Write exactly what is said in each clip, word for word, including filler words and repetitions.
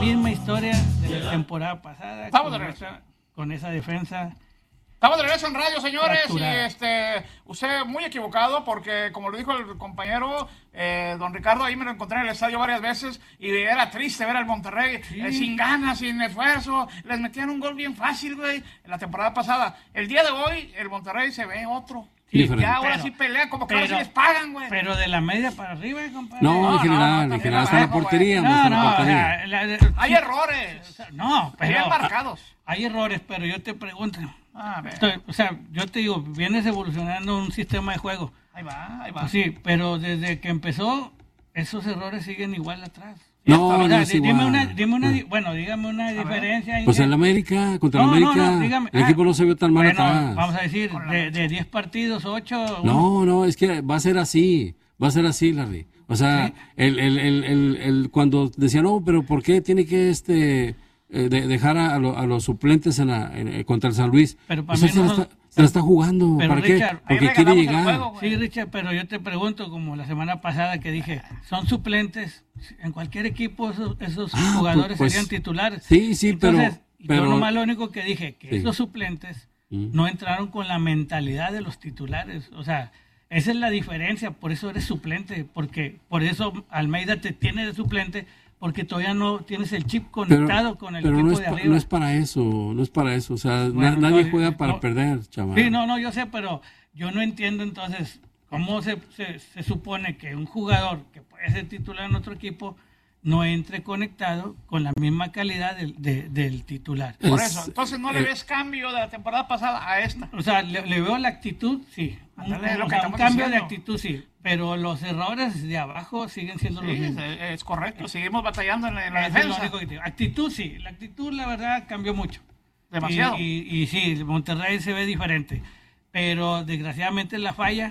misma historia de la temporada pasada. Estamos de con, regreso. esa, con esa defensa. Estamos de regreso en radio, señores, Fracturada. y este, usted muy equivocado porque, como lo dijo el compañero eh, don Ricardo, ahí me lo encontré en el estadio varias veces y era triste ver al Monterrey Sí. eh, sin ganas, sin esfuerzo, les metían un gol bien fácil, güey, en la temporada pasada. El día de hoy, el Monterrey se ve otro. Sí, Diferente. Ya ahora pero- sí pelea, como que ahora sí pero- les pagan, güey. Pero de la media para arriba, compadre. No, No, en general, no, en general, no, hasta en la no, portería. No, hasta en la no, o portería. sea, la- la- Hay sí, errores, no, pero bien marcados. hay errores, pero yo te pregunto, A ver, estoy- o sea, yo te digo, vienes evolucionando un sistema de juego, ahí va, ahí va. pues sí, pero desde que empezó, esos errores siguen igual atrás. No, O no sea, es di- dime igual. una, dime una, Ah. di- bueno, dígame una diferencia. en Pues que- en la América, contra No, la no, América, no, dígame. el Ah, equipo no se vio tan mal bueno, atrás. vamos a decir, de de diez partidos, ocho. No, no, es que va a ser así, va a ser así, Larry. O sea, ¿Sí? el, el, el, el, el- cuando decían, no, pero ¿por qué tiene que este eh, de- dejar a, a lo- a los suplentes en la, en- contra el San Luis? Pero para O sea, mí se, no la son- está, se la está jugando. Pero, ¿Para qué? Richard, ahí Porque quiere regalamos el llegar. juego, güey. Sí, Richard, pero yo te pregunto, como la semana pasada que dije, son suplentes, en cualquier equipo esos, esos Ah, jugadores pues, serían titulares. Sí, sí, pero... Entonces, pero yo nomás lo único que dije, que Sí. esos suplentes Mm. no entraron con la mentalidad de los titulares. O sea, esa es la diferencia, por eso eres suplente, porque por eso Almeida te tiene de suplente, porque todavía no tienes el chip pero, conectado con el pero equipo no es, de pa- arriba. no es para eso, no es para eso. O sea, na- Bueno, nadie entonces, juega para no. perder, chaval. Sí, no, no, yo sé, pero yo no entiendo entonces cómo se, se, se supone que un jugador que puede ser titular en otro equipo no entre conectado con la misma calidad del, de- del titular. Por Es- eso, entonces no le eh, ves cambio de la temporada pasada a esta. O sea, le, le veo la actitud, sí. Un, Ándale, es lo o que sea, un estamos cambio de diciendo. actitud, sí. Pero los errores de abajo siguen siendo los Sí, mismos. es, es correcto, seguimos batallando en la, en la Eso es lo defensa. único que te digo. Actitud, sí. La actitud, la verdad, cambió mucho. Demasiado. Y, y, y sí, el Monterrey se ve diferente. Pero desgraciadamente la falla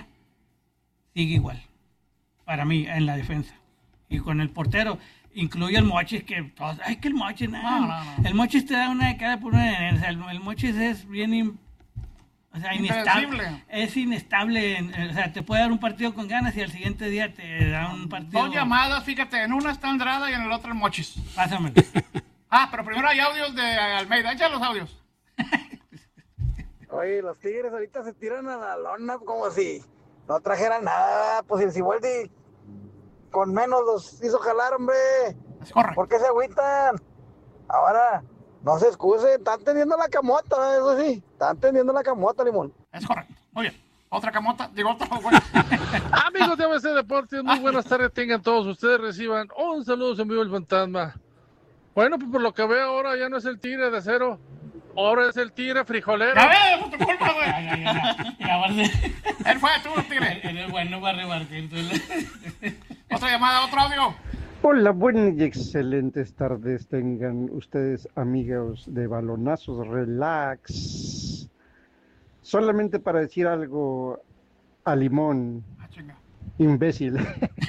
sigue igual. Para mí, en la defensa. Y con el portero, incluye el Mochis, que todos, ay, que el Mochis, no, No, no, no. el Mochis te da una de cada por una de, o sea, el, el Mochis es bien in- o sea, inestable. Impredecible. Es inestable. en- o sea, te puede dar un partido con ganas y al siguiente día te da un partido. Dos llamadas, fíjate, en una está Andrada y en el otro el Mochis. Pásamelo. Ah, pero primero hay audios de Almeida, echa los audios. Oye, los Tigres ahorita se tiran a la lona como si no trajeran nada. Pues el Siboldi con menos los hizo jalar, hombre. Es correcto. ¿Por qué se agüitan? Ahora, no se excusen, están teniendo la camota, eso sí. Están teniendo la camota, Limón. Es correcto. Muy bien. Otra camota, digo otra, güey. Amigos de A B C Deportes, muy buenas tardes tengan todos ustedes, reciban un saludo en vivo el fantasma. Bueno, pues por lo que veo ahora ya no es el tigre de acero, ahora es el tigre frijolero. Ya ves, fue tu culpa, güey. Ya, ya, ya, ya, aparte, Él fue tú, tigre. eres bueno para repartir. tú. Otra llamada, otro audio. Hola, buenas y excelentes tardes tengan ustedes, amigos de Balonazos Relax. Solamente para decir algo a Limón, Ah, chinga. imbécil.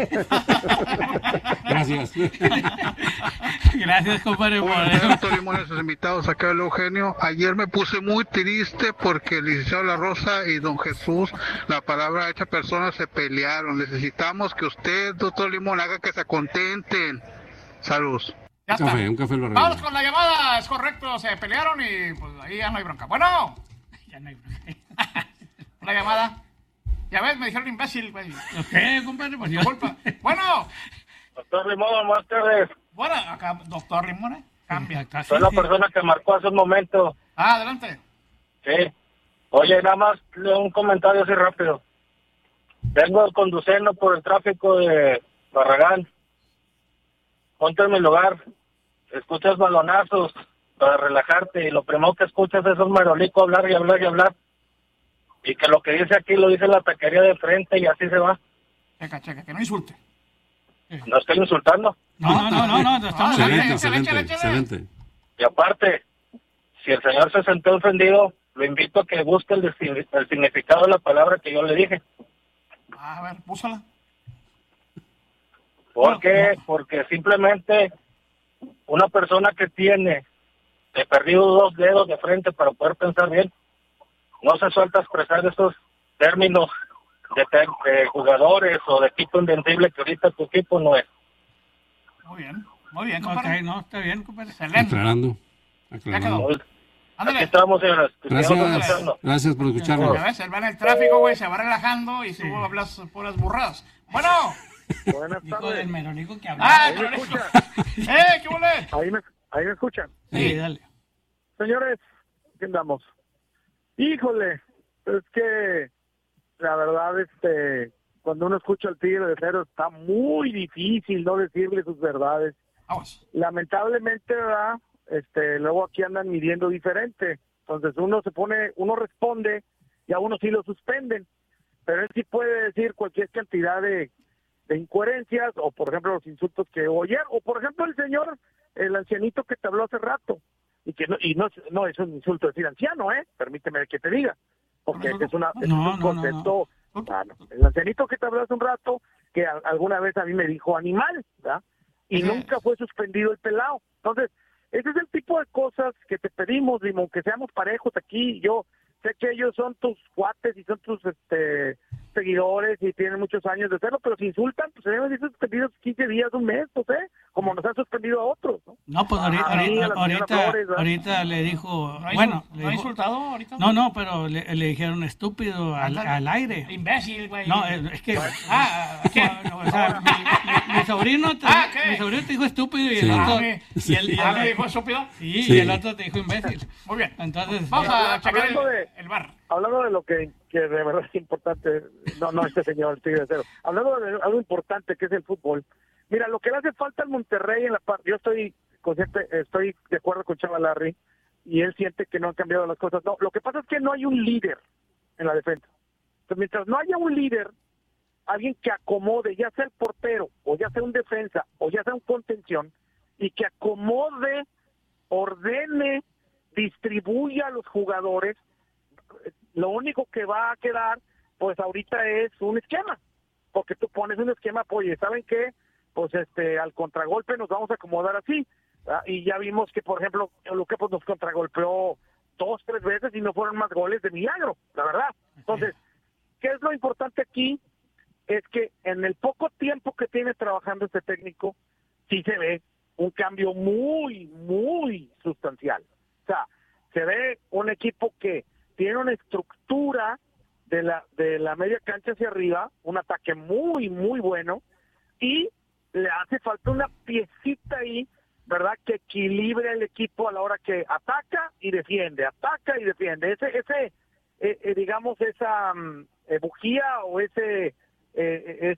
Gracias. Gracias, compadre. por Hola, eso. doctor Limón, a sus invitados acá el Eugenio. Ayer me puse muy triste porque el licenciado La Rosa y don Jesús, la palabra hecha persona, se pelearon. Necesitamos que usted, doctor Limón, haga que se contenten. Saludos. Ya Un está. café, un café lo Vamos arregla. con la llamada, es correcto, se pelearon y pues ahí ya no hay bronca. Bueno, Ya no hay- una llamada. Ya ves, me dijeron imbécil, güey. ¿Qué, compadre? Pues yo. Disculpa. Bueno, Doctor Limón, buenas tardes. bueno, acá, doctor Limón, cambia. Acá sí, Soy la sí. persona que marcó hace un momento. Ah, adelante. Sí. Oye, nada más un comentario así rápido. Vengo conduciendo por el tráfico de Barragán. Ponte en mi lugar. Escuchas balonazos para relajarte y lo primero que escuchas es un merolico hablar y hablar y hablar. Y que lo que dice aquí lo dice la taquería de frente y así se va. Checa, checa, que no insulte. No estoy insultando. No, no, no, no, no, estamos Ah, Excelente, échale, excelente, échale, échale. excelente. Y aparte, si el señor se sintió ofendido, lo invito a que busque el, desti- el significado de la palabra que yo le dije. A ver, púsala. ¿Por qué? Porque simplemente una persona que tiene de perdido dos dedos de frente para poder pensar bien, no se suelta a expresar esos términos de, te- de jugadores o de equipo invencible que ahorita tu equipo no es. Muy bien. Muy bien, compadre. Ok, no, está bien, compadre. Excelente. Aclarando. Ya aclarando. quedó. Ándale. Aquí estamos, señores. Gracias, gracias por escucharnos. Ya ves, él va en el tráfico, güey, se va relajando y tú hablas puras burradas. Bueno. Buenas Hijo tardes. del meronico que habla. Ah, Ahí me pero escuchan. ¡Eh, qué volé! Ahí me, ahí me escuchan. Sí, dale. Señores, ¿qué andamos? Híjole, es que la verdad, este, cuando uno escucha al Tigre de Cero está muy difícil no decirle sus verdades. Vamos. Lamentablemente, ¿verdad? Este, luego aquí andan midiendo diferente. Entonces uno se pone, uno responde y a uno sí lo suspenden. Pero él sí puede decir cualquier cantidad de, de incoherencias, o por ejemplo los insultos que oye, o por ejemplo el señor, el ancianito que te habló hace rato, y que no, y no, no es un insulto decir anciano, ¿eh? Permíteme que te diga, porque No, es, una, es no, un no, no, concepto, bueno, el ancianito que te habló hace un rato, que a, alguna vez a mí me dijo animal, ¿verdad? Y Ujú. nunca fue suspendido el pelado. Entonces, ese es el tipo de cosas que te pedimos, Limón, que seamos parejos aquí. Yo sé que ellos son tus cuates y son tus este, seguidores y tienen muchos años de hacerlo, pero si insultan, pues se deben ser suspendidos quince días, un mes, no sé, como nos han suspendido a otros, ¿no? No, pues ahorita, A mí, a ahorita, la señora ahorita, Flores, ¿verdad? ahorita le dijo, ¿No ha, bueno, insul- le ¿no ha dijo- insultado ahorita? no, no, pero le, le dijeron estúpido al, Ándale. al aire. Imbécil, güey. No, es, es que, Ah, ¿qué? no, o sea, mi, mi- mi sobrino te, Ah, ¿qué? mi sobrino te dijo estúpido y Sí. el Ah, otro, me- y el, y ah, el- me dijo estúpido. sí, Sí. y el otro te dijo imbécil. Muy bien. Entonces, Vamos a checar el, Hablando de- el bar. Hablando de lo que, que de verdad es importante, no, no este señor, el Tigre de Cero, hablando de algo importante que es el fútbol, mira, lo que le hace falta al Monterrey en la parte, yo estoy consciente, estoy de acuerdo con Chava Larry, y él siente que no han cambiado las cosas. No, lo que pasa es que no hay un líder en la defensa. Entonces, mientras no haya un líder, alguien que acomode, ya sea el portero, o ya sea un defensa, o ya sea un contención, y que acomode, ordene, distribuya a los jugadores, lo único que va a quedar, pues ahorita es un esquema, porque tú pones un esquema, pues, oye, ¿saben qué? Pues este, al contragolpe nos vamos a acomodar así, ¿verdad? Y ya vimos que, por ejemplo, Luque pues nos contragolpeó dos, tres veces y no fueron más goles de milagro, la verdad. Entonces, ¿qué es lo importante aquí? Es que en el poco tiempo que tiene trabajando este técnico, sí se ve un cambio muy, muy sustancial. O sea, se ve un equipo que tiene una estructura de la de la media cancha hacia arriba, un ataque muy, muy bueno, y le hace falta una piecita ahí, ¿verdad?, que equilibre el equipo a la hora que ataca y defiende, ataca y defiende. Ese, ese eh, eh, digamos, esa um, eh, bujía o ese, eh,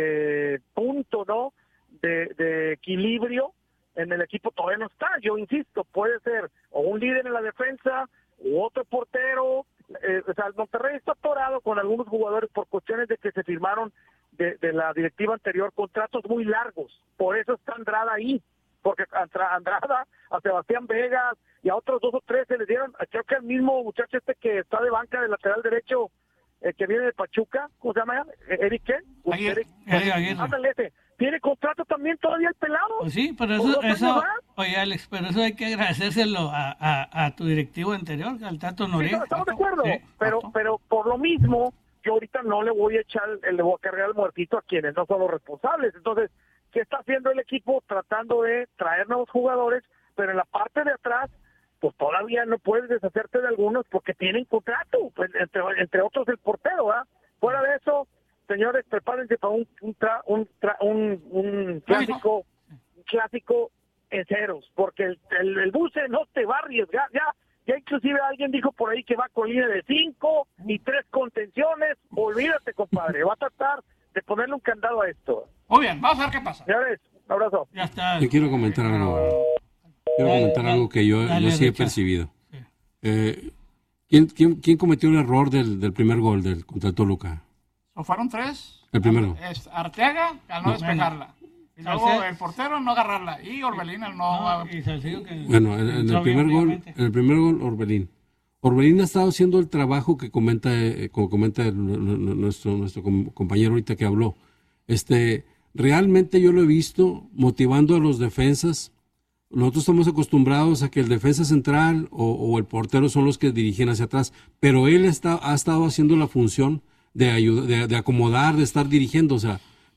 ese punto, ¿no?, de, de equilibrio en el equipo todavía no está. Yo insisto, puede ser o un líder en la defensa, u otro portero. Eh, o sea, el Monterrey está atorado con algunos jugadores por cuestiones de que se firmaron de, de la directiva anterior contratos muy largos. Por eso está Andrada ahí, porque a Andrada, a Sebastián Vegas y a otros dos o tres se les dieron, creo que el mismo muchacho este que está de banca de lateral derecho, eh, que viene de Pachuca, ¿cómo se llama? ¿Eric qué? Aguirre. Eric, Eric Aguirre. ándale, ese. Tiene contrato también todavía el pelado. pues sí, pero ¿Por eso, dos años eso, más? oye Alex, pero eso hay que agradecérselo a, a, a tu directivo anterior, al Tato Sí, Noriega. no, estamos de acuerdo, Sí. pero pero por lo mismo, yo ahorita no le voy a echar, el- le voy a cargar el muertito a quienes no son los responsables. Entonces, ¿qué está haciendo el equipo? Tratando de traer nuevos jugadores, pero en la parte de atrás, pues todavía no puedes deshacerte de algunos porque tienen contrato, pues, entre, entre otros el portero, ¿verdad? Fuera de eso, señores, prepárense para un un, tra- un, tra- un, un clásico, un clásico en ceros, porque el, el, el buce no te va a arriesgar, ya, ya inclusive alguien dijo por ahí que va con línea de cinco y tres contenciones, olvídate, compadre, va a tratar de ponerle un candado a esto. Muy bien, vamos a ver qué pasa. Señores, un abrazo. Ya está. Yo quiero comentar algo. Quiero Dale, comentar dale, algo que yo, dale, yo sí he Richard. percibido. Sí. Eh, ¿quién, quién, quién cometió el error del, del primer gol del contra Toluca? ¿O fueron tres? El primero. Es Arteaga al no, No. despejarla. Y luego Salcedo. el portero no agarrarla. Y Orbelín al no... No, y Salcedo que Bueno, en, en entró el primer bien, gol, obviamente. en el primer gol, Orbelín. Orbelín ha estado haciendo el trabajo que comenta, eh, como comenta el- n- nuestro nuestro com- compañero ahorita que habló. Este, realmente yo lo he visto motivando a los defensas. Nosotros estamos acostumbrados a que el defensa central o, o el portero son los que dirigen hacia atrás, pero él está, ha estado haciendo la función de ayuda, de, de acomodar, de estar dirigiendo. O sea,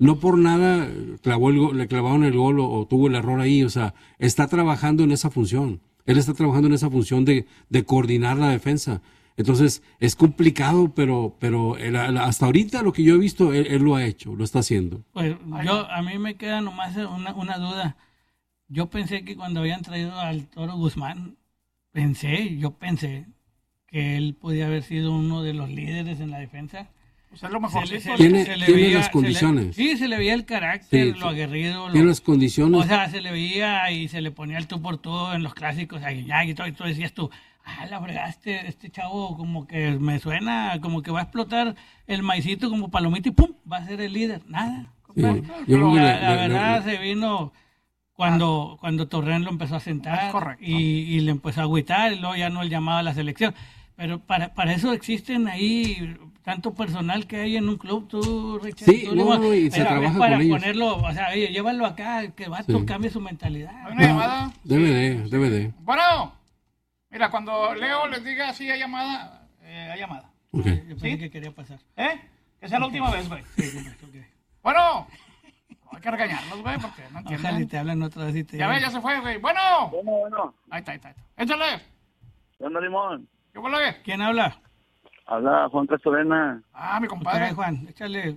no por nada clavó el go- le clavaron el gol o, o tuvo el error ahí, o sea, está trabajando en esa función. Él está trabajando en esa función de, de coordinar la defensa. Entonces, es complicado, pero pero él- hasta ahorita lo que yo he visto, él, él lo ha hecho, lo está haciendo. Pues yo, a mí me queda nomás una, una duda. Yo pensé que cuando habían traído al Toro Guzmán, pensé, yo pensé que él podía haber sido uno de los líderes en la defensa. Pues es lo mejor. Se le- se le- Tiene- se le tiene veía- las se le- condiciones. sí, se le veía el carácter, Sí, lo sí. aguerrido. Tiene lo- las condiciones. O sea, se le veía y se le ponía el tú por tú en los clásicos a Guiñac y todo, y tú decías tú, ah, la fregaste, este chavo como que me suena, como que va a explotar el maicito como palomita y pum, va a ser el líder. Nada. Sí, compadre. yo creo que la, le- la le- le- verdad se vino cuando, cuando Torren lo empezó a sentar Es correcto. y, y le empezó a agüitar y luego ya no el llamaba a la selección. Pero para, para eso existen ahí tanto personal que hay en un club, tú, Richard. Sí, tú, no, Limón, no, y se pero trabaja es para con ellos. ponerlo, o sea, oye, llévalo acá, que vato Sí. cambie su mentalidad. Hay una llamada. Debe de, debe de. Bueno, mira, cuando Leo les diga así hay llamada, eh, hay llamada. Ok. Yo pensé ¿Sí? que quería pasar. ¿Eh? Que sea la última vez, güey. Sí, sí, ok. Bueno, hay que regañarlos, güey, porque no Ojalá y entienden. te hablan otra vez y te Ya ves, ya se fue, güey. Bueno. Bueno, bueno. Ahí está, ahí está. Ahí está. Échale. ¿Qué onda, Limón? ¿Qué huele? ¿Quién habla? Habla Juan Castorena. Ah, mi Trae, compadre. Juan, échale.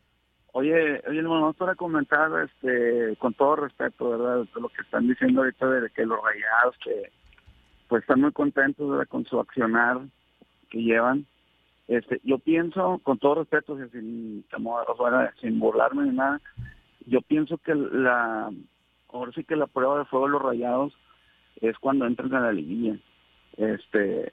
Oye, oye, Limón, vamos para comentar, este, con todo respeto, ¿verdad? De lo que están diciendo ahorita de que los Rayados, que pues están muy contentos, ¿verdad? Con su accionar que llevan. Este, yo pienso, con todo respeto, o sea, sin temor, o sea, sin burlarme ni nada, yo pienso que la, ahora sí que la prueba de fuego de los Rayados es cuando entran a la liguilla. Este,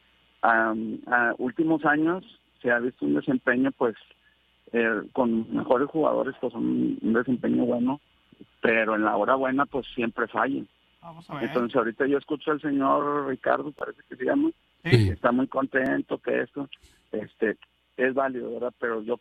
am, a últimos años se ha visto un desempeño, pues, eh, con mejores jugadores, pues un, un desempeño bueno, pero en la hora buena, pues siempre fallan. Vamos a ver. Entonces, ahorita yo escucho al señor Ricardo, parece que se llama, Sí. está muy contento que esto, este, es válido, ¿verdad? Pero yo